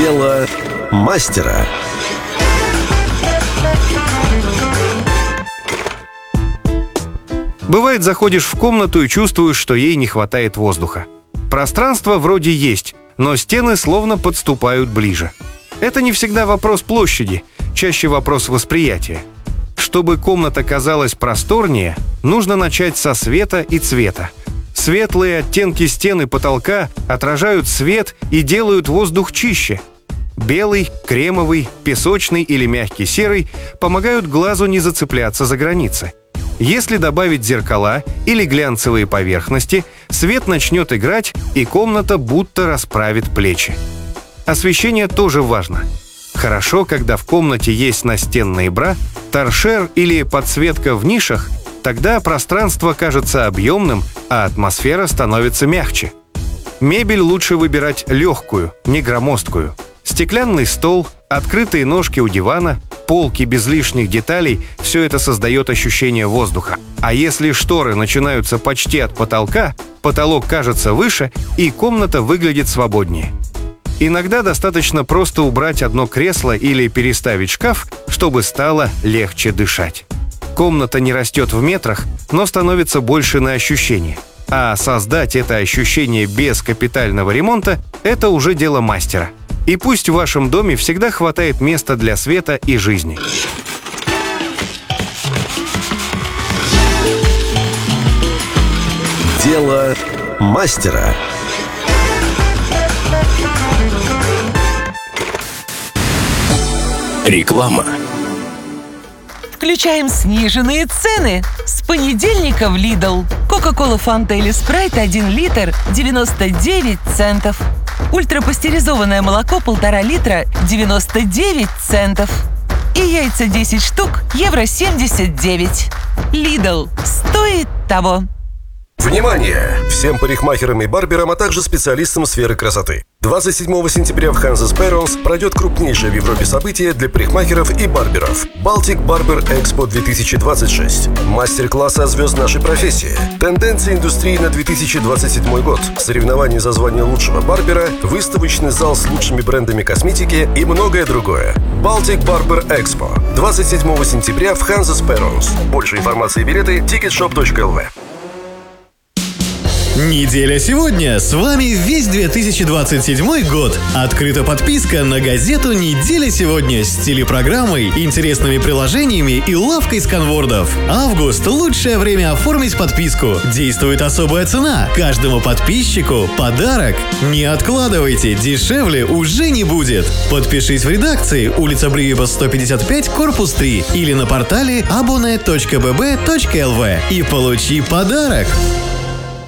Дело мастера. Бывает, заходишь в комнату и чувствуешь, что ей не хватает воздуха. Пространство вроде есть, но стены словно подступают ближе. Это не всегда вопрос площади, чаще вопрос восприятия. Чтобы комната казалась просторнее, нужно начать со света и цвета. Светлые оттенки стен и потолка отражают свет и делают воздух чище. Белый, кремовый, песочный или мягкий серый помогают глазу не зацепляться за границы. Если добавить зеркала или глянцевые поверхности, свет начнет играть, и комната будто расправит плечи. Освещение тоже важно. Хорошо, когда в комнате есть настенные бра, торшер или подсветка в нишах, тогда пространство кажется объемным, а атмосфера становится мягче. Мебель лучше выбирать легкую, не громоздкую. Стеклянный стол, открытые ножки у дивана, полки без лишних деталей – все это создает ощущение воздуха. А если шторы начинаются почти от потолка, потолок кажется выше, и комната выглядит свободнее. Иногда достаточно просто убрать одно кресло или переставить шкаф, чтобы стало легче дышать. Комната не растет в метрах, но становится больше на ощущение. А создать это ощущение без капитального ремонта – это уже дело мастера. И пусть в вашем доме всегда хватает места для света и жизни. Дело мастера. Реклама. Включаем сниженные цены. С понедельника в Lidl. Кока-кола, Фанта или Спрайт 1 литр 99 центов. Ультрапастеризованное молоко 1,5 литра 99 центов. И яйца 10 штук евро 79. Lidl. Стоит того. Внимание! Всем парикмахерам и барберам, а также специалистам сферы красоты. 27 сентября в Hansa Sparrows пройдет крупнейшее в Европе событие для парикмахеров и барберов – Baltic Barber Expo 2026. Мастер-классы от звезд нашей профессии, тенденции индустрии на 2027 год, соревнования за звание лучшего барбера, выставочный зал с лучшими брендами косметики и многое другое. Baltic Barber Expo 27 сентября в Hansa Sparrows. Больше информации и билеты ticketshop.lv. Неделя сегодня. С вами весь 2027 год. Открыта подписка на газету «Неделя сегодня» с телепрограммой, интересными приложениями и лавкой сканвордов. Август – лучшее время оформить подписку. Действует особая цена. Каждому подписчику подарок. Не откладывайте, дешевле уже не будет. Подпишись в редакции, улица Бриеба 155, корпус 3 или на портале abone.bb.lv и получи подарок.